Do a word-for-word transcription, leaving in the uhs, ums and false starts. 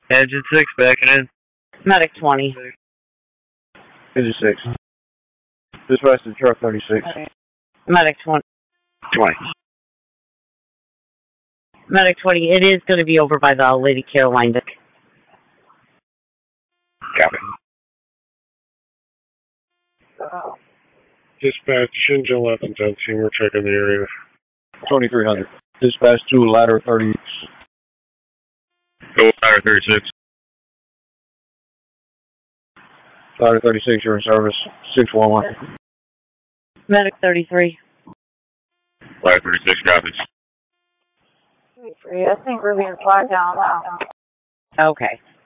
Engine six backing in. Medic twenty. Engine six. Dispatch to truck thirty-six. Okay. Medic twenty. twenty. Medic twenty. It is going to be over by the Lady Caroline. Copy. Dispatch, engine eleven ten, we're checking the area. twenty-three hundred. Dispatch to ladder thirty. Go ladder thirty-six. Ladder thirty-six, you're in service. six one one. Medic thirty-three. Ladder thirty-six copies. I think we're being flagged down now. Okay.